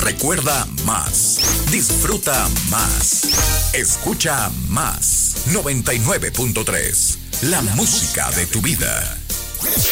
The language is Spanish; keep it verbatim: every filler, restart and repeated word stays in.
Recuerda más. Disfruta más. Escucha más. noventa y nueve punto tres. La, La música, música de tu vida.